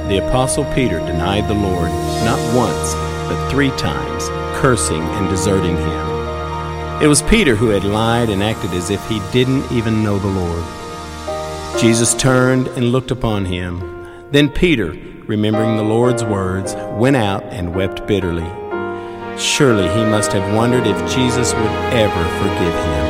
the Apostle Peter denied the Lord not once, but 3 times, cursing and deserting him. It was Peter who had lied and acted as if he didn't even know the Lord. Jesus turned and looked upon him. Then Peter, remembering the Lord's words, went out and wept bitterly. Surely he must have wondered if Jesus would ever forgive him.